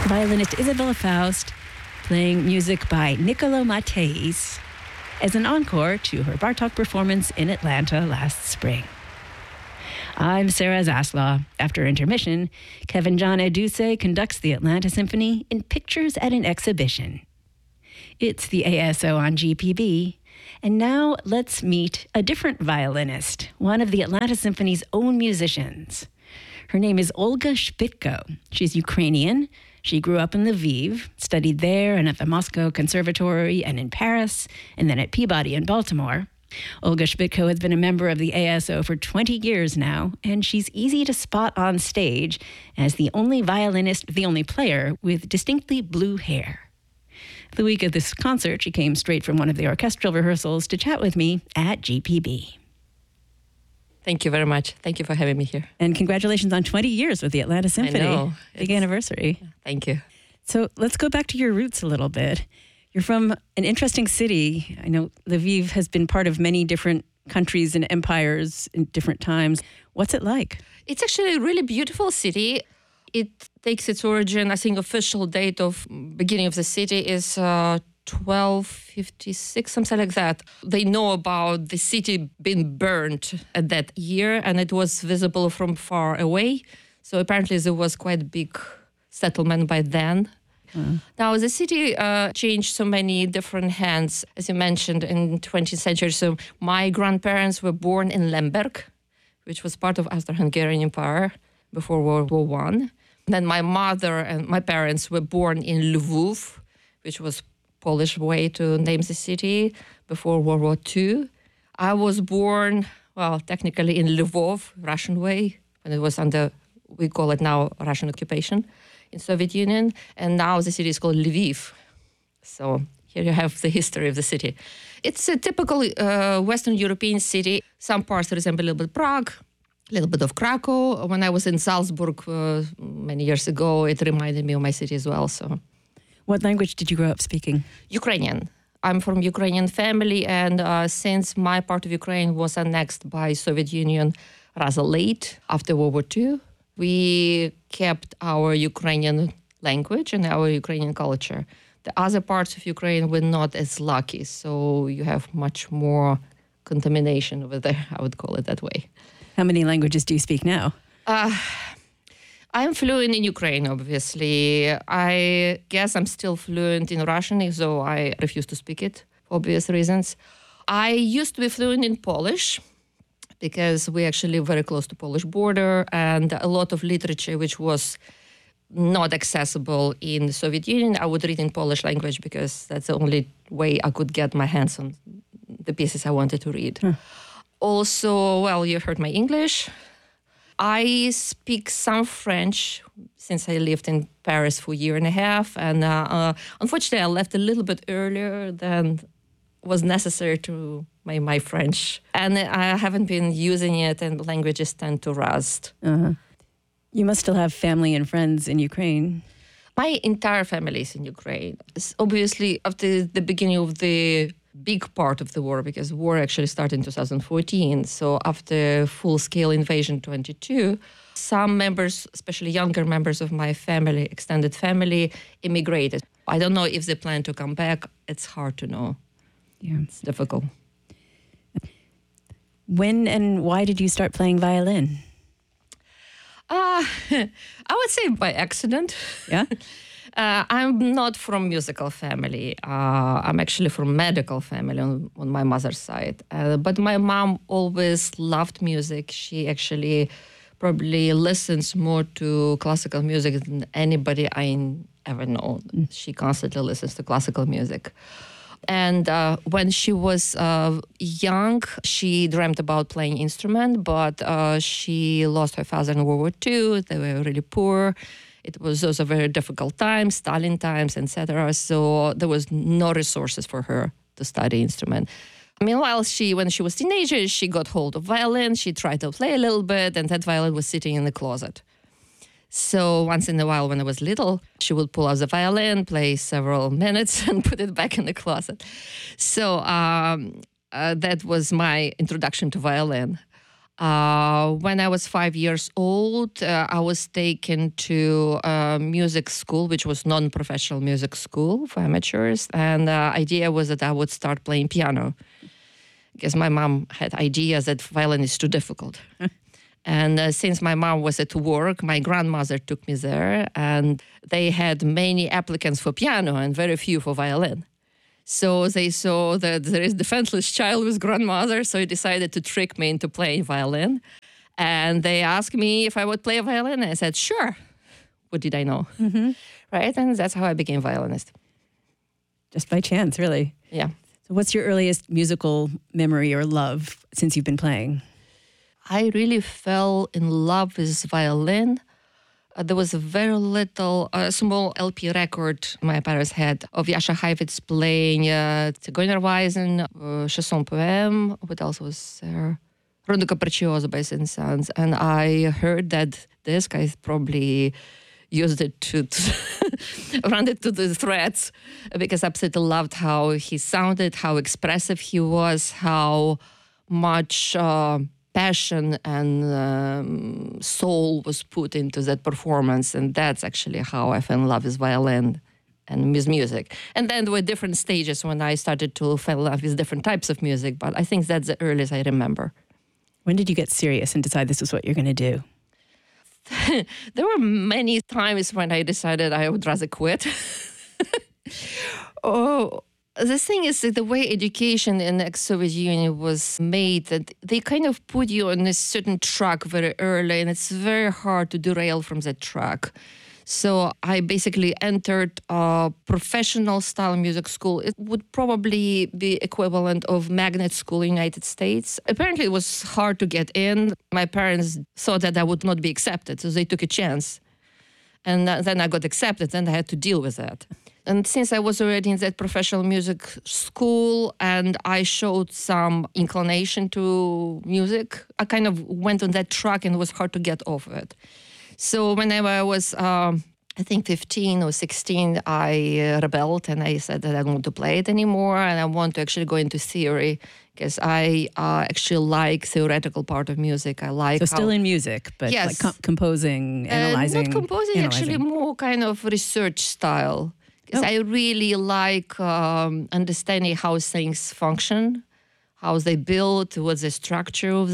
Violinist Isabella Faust playing music by Niccolo Matteis as an encore to her Bartók performance in Atlanta last spring. I'm Sarah Zaslaw. After intermission, Kevin John Eduse conducts the Atlanta Symphony in Pictures at an Exhibition. It's the ASO on GPB. And now let's meet a different violinist, one of the Atlanta Symphony's own musicians. Her name is Olga Shpitko. She's Ukrainian. She grew up in Lviv, studied there and at the Moscow Conservatory and in Paris, and then at Peabody in Baltimore. Olga Shpitko has been a member of the ASO for 20 years now, and she's easy to spot on stage as the only violinist, the only player with distinctly blue hair. The week of this concert, she came straight from one of the orchestral rehearsals to chat with me at GPB. Thank you very much. Thank you for having me here. And congratulations on 20 years with the Atlanta Symphony. I know. Big anniversary. Thank you. So let's go back to your roots a little bit. You're from an interesting city. I know Lviv has been part of many different countries and empires in different times. What's it like? It's actually a really beautiful city. It takes its origin, I think official date of beginning of the city is 1256, something like that. They know about the city being burned at that year, and it was visible from far away. So apparently there was quite a big settlement by then. Now, the city changed so many different hands, as you mentioned, in 20th century. So my grandparents were born in Lemberg, which was part of Austro-Hungarian Empire before World War I. Then my mother and my parents were born in Lwów, which was Polish way to name the city, before World War II. I was born, well, technically in Lvov, Russian way, when it was under, we call it now Russian occupation in Soviet Union. And now the city is called Lviv. So here you have the history of the city. It's a typical Western European city. Some parts resemble a little bit Prague, a little bit of Krakow. When I was in Salzburg many years ago, it reminded me of my city as well. So, what language did you grow up speaking? Ukrainian. I'm from Ukrainian family, and since my part of Ukraine was annexed by Soviet Union rather late after World War II, we kept our Ukrainian language and our Ukrainian culture. The other parts of Ukraine were not as lucky, so you have much more contamination over there, I would call it that way. How many languages do you speak now? I'm fluent in Ukraine, obviously. I guess I'm still fluent in Russian, so I refuse to speak it for obvious reasons. I used to be fluent in Polish because we actually very close to Polish border, and a lot of literature which was not accessible in the Soviet Union, I would read in Polish language because that's the only way I could get my hands on the pieces I wanted to read. Also, well, you heard my English. I speak some French since I lived in Paris for a year and a half. And unfortunately, I left a little bit earlier than was necessary to my French. And I haven't been using it, and languages tend to rust. You must still have family and friends in Ukraine. My entire family is in Ukraine. Obviously, after the beginning of the big part of the war, because war actually started in 2014. So after full-scale invasion 22, some members, especially younger members of my family, extended family, immigrated. I don't know if they plan to come back. It's hard to know. Yeah, it's difficult. When and why did you start playing violin? I would say by accident. Yeah? I'm not from musical family. I'm actually from medical family on my mother's side. But my mom always loved music. She actually probably listens more to classical music than anybody I ever know. She constantly listens to classical music. And when she was young, she dreamt about playing instrument, but she lost her father in World War II. They were really poor. It was also very difficult times, Stalin times, etc. So there was no resources for her to study instrument. Meanwhile, when she was teenager, she got hold of violin. She tried to play a little bit, and that violin was sitting in the closet. So once in a while, when I was little, she would pull out the violin, play several minutes, and put it back in the closet. So that was my introduction to violin. When I was 5 years old, I was taken to a music school, which was non-professional music school for amateurs. And the idea was that I would start playing piano because my mom had ideas that violin is too difficult. And since my mom was at work, my grandmother took me there, and they had many applicants for piano and very few for violin. So they saw that there is defenseless child with grandmother, so he decided to trick me into playing violin. And they asked me if I would play a violin, and I said, sure. What did I know? Right? And that's how I became violinist. Just by chance, really. Yeah. So what's your earliest musical memory or love since you've been playing? I really fell in love with violin. There was a very little, small LP record my parents had of Jascha Heifetz playing Zigeunerweisen, Chanson Poème. What else was there? Rondo Capriccioso by Saint-Saëns. And I heard that disc. I probably used it to run it to the threads because I absolutely loved how he sounded, how expressive he was, how much passion and soul was put into that performance. And that's actually how I fell in love with violin and with music. And then there were different stages when I started to fall in love with different types of music. But I think that's the earliest I remember. When did you get serious and decide this is what you're going to do? There were many times when I decided I would rather quit. The thing is that the way education in the ex-Soviet Union was made, that they kind of put you on a certain track very early, and it's very hard to derail from that track. So I basically entered a professional style music school. It would probably be equivalent of magnet school in the United States. Apparently it was hard to get in. My parents thought that I would not be accepted, so they took a chance. And then I got accepted, and I had to deal with that. And since I was already in that professional music school and I showed some inclination to music, I kind of went on that track and it was hard to get off it. So whenever I was, I think 15 or 16, I rebelled and I said that I don't want to play it anymore and I want to actually go into theory because I actually like theoretical part of music. I like still in music, but yes, like composing, analyzing. Not composing, actually more kind of research style. Because I really like understanding how things function, how they build, what the structure of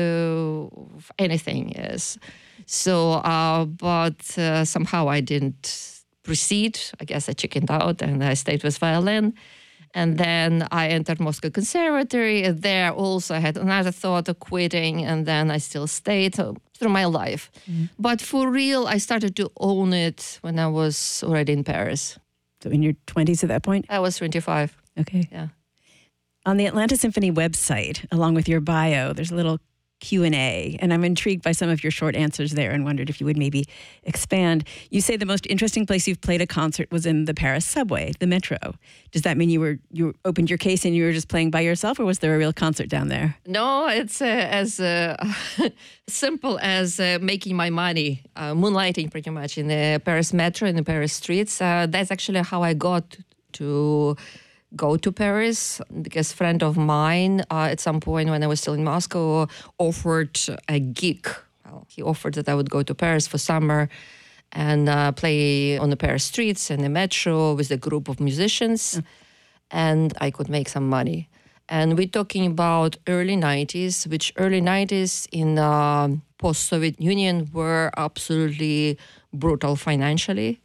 anything is. So, but somehow I didn't proceed. I guess I chickened out and I stayed with violin. And then I entered Moscow Conservatory. And there also I had another thought of quitting. And then I still stayed through my life. Mm-hmm. But for real, I started to own it when I was already in Paris. So in your 20s at that point? I was 25. Okay. Yeah. On the Atlanta Symphony website, along with your bio, there's a little Q&A, and I'm intrigued by some of your short answers there and wondered if you would maybe expand. You say the most interesting place you've played a concert was in the Paris subway, the metro. Does that mean you opened your case and you were just playing by yourself, or was there a real concert down there? No, it's as simple as making my money, moonlighting pretty much in the Paris metro, in the Paris streets. That's actually how I got to go to Paris, because a friend of mine at some point when I was still in Moscow offered a gig. Well, he offered that I would go to Paris for summer and play on the Paris streets and the metro with a group of musicians, and I could make some money. And we're talking about early 90s, which early 90s in post-Soviet Union were absolutely brutal financially.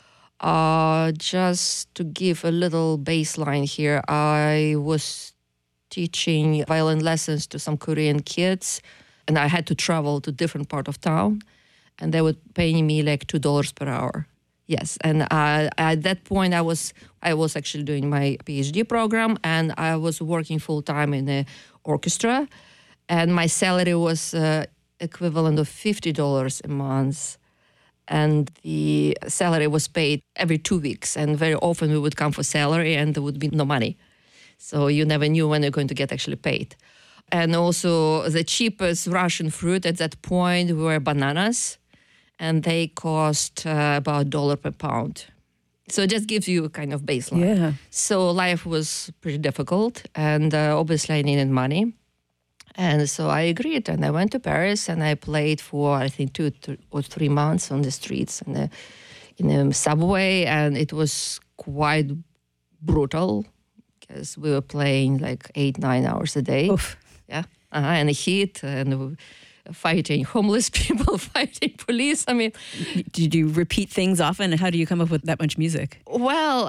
Just to give a little baseline here, I was teaching violin lessons to some Korean kids, and I had to travel to different part of town, and they were paying me like $2 per hour. Yes, and at that point I was actually doing my PhD program, and I was working full time in the orchestra, and my salary was equivalent of $50 a month. And the salary was paid every 2 weeks. And very often we would come for salary and there would be no money. So you never knew when you're going to get actually paid. And also the cheapest Russian fruit at that point were bananas. And they cost about $1 per pound. So it just gives you a kind of baseline. Yeah. So life was pretty difficult. And obviously I needed money. And so I agreed, and I went to Paris, and I played for, I think, 2 or 3 months on the streets and in the subway, and it was quite brutal because we were playing like 8-9 hours a day. Oof. Yeah, and the heat and fighting homeless people, fighting police. I mean, Did you repeat things often? And how do you come up with that much music? well,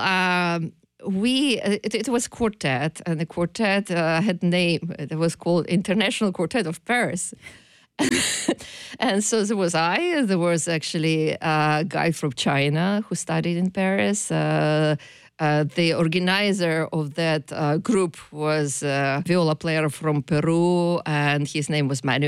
it was quartet, and the quartet had name. It was called International Quartet of Paris. And so there was there was actually a guy from China who studied in Paris. The organizer of that group was a viola player from Peru, and his name was Manuel